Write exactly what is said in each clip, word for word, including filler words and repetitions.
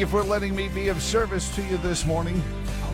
you for letting me be of service to you this morning.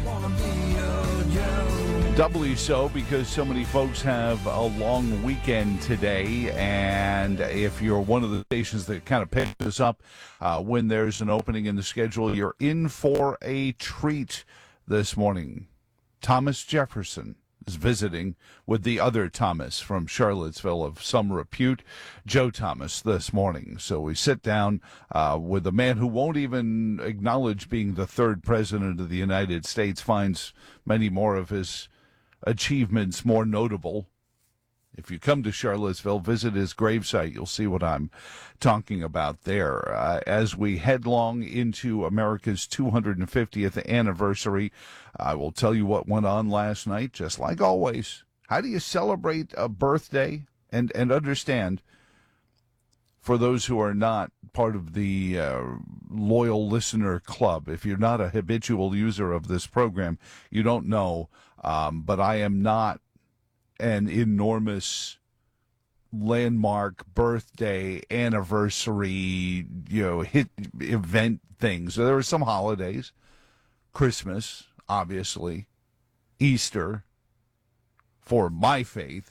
Doubly so because so many folks have a long weekend today, and if you're one of the stations that kind of picks this up uh, when there's an opening in the schedule, you're in for a treat this morning. Thomas Jefferson is visiting with the other Thomas from Charlottesville of some repute, Joe Thomas, this morning. So we sit down uh, with a man who won't even acknowledge being the third president of the United States, finds many more of his achievements more notable. If you come to Charlottesville, visit his gravesite. You'll see what I'm talking about there. Uh, as we headlong into America's two hundred fiftieth anniversary, I will tell you what went on last night, just like always. How do you celebrate a birthday? And, and understand, for those who are not part of the uh, loyal listener club, if you're not a habitual user of this program, you don't know, um, but I am not an enormous landmark birthday, anniversary, you know, hit event things. So there are some holidays, Christmas, obviously, Easter, for my faith,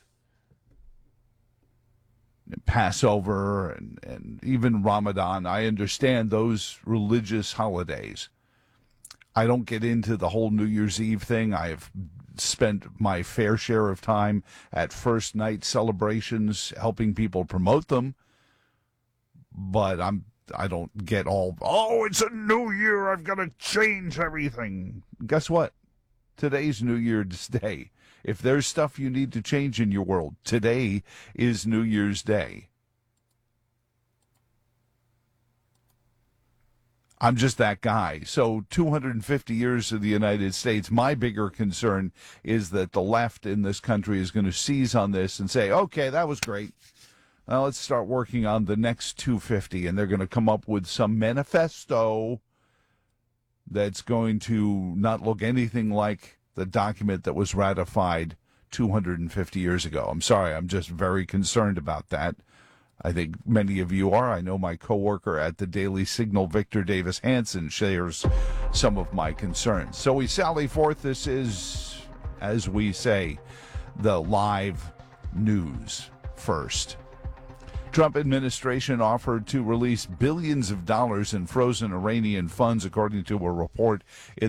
Passover, and, and even Ramadan. I understand those religious holidays. I don't get into the whole New Year's Eve thing. I have spent my fair share of time at first night celebrations helping people promote them. But I'm I don't get all, oh, it's a new year, I've got to change everything. Guess what? Today's New Year's Day. If there's stuff you need to change in your world, today is New Year's Day. I'm just that guy. So two hundred fifty years of the United States, my bigger concern is that the left in this country is going to seize on this and say, okay, that was great. Now let's start working on the next two hundred fifty, and they're going to come up with some manifesto that's going to not look anything like the document that was ratified two hundred fifty years ago. I'm sorry, I'm just very concerned about that. I think many of you are. I know my coworker at the Daily Signal, Victor Davis Hanson, shares some of my concerns. So we sally forth. This is, as we say, the live news first. Trump administration offered to release billions of dollars in frozen Iranian funds, according to a report in